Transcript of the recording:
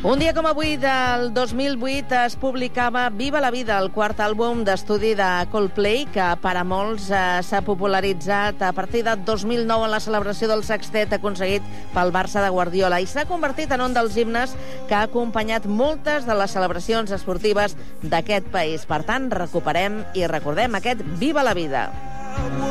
Un dia com avui del 2008 es publicava Viva la vida, el quart àlbum d'estudi de Coldplay, que per a molts s'ha popularitzat a partir de 2009 en la celebració del sextet aconseguit pel Barça de Guardiola i s'ha convertit en un dels himnes que ha acompanyat moltes de les celebracions esportives d'aquest país. Per tant, recuperem i recordem aquest Viva la vida.